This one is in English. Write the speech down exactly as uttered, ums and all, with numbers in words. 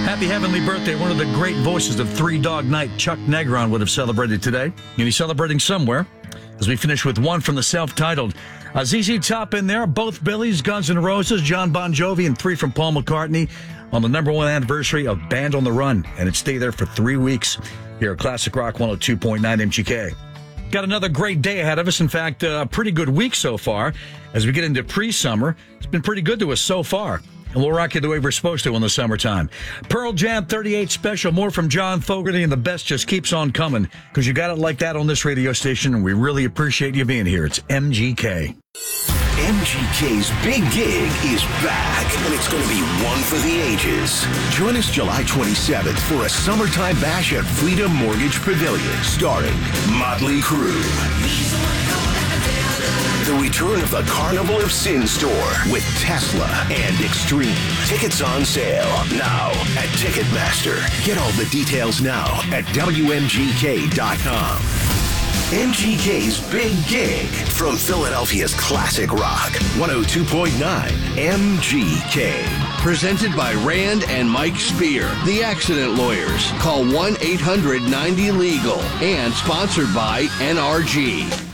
Happy heavenly birthday. One of the great voices of Three Dog Night, Chuck Negron, would have celebrated today. And he's celebrating somewhere. As we finish with one from the self-titled. Uh, Z Z Top in there, both Billies, Guns N' Roses, John Bon Jovi, and three from Paul McCartney on the number one anniversary of Band on the Run. And it stayed there for three weeks here at Classic Rock one oh two point nine M G K. Got another great day ahead of us. In fact, uh, a pretty good week so far. As we get into pre-summer, it's been pretty good to us so far. And we'll rock you the way we're supposed to in the summertime. Pearl Jam thirty-eight special, more from John Fogerty, and the best just keeps on coming. Because you got it like that on this radio station, and we really appreciate you being here. It's M G K. M G K's Big Gig is back, and it's going to be one for the ages. Join us July twenty-seventh for a summertime bash at Freedom Mortgage Pavilion, starring Motley Crue. The return of the Carnival of Sin store with Tesla and Extreme. Tickets on sale now at Ticketmaster. Get all the details now at W M G K dot com. M G K's Big Gig from Philadelphia's Classic Rock one oh two point nine M G K. Presented by Rand and Mike Spear, the accident lawyers. Call one eight hundred ninety legal and sponsored by N R G.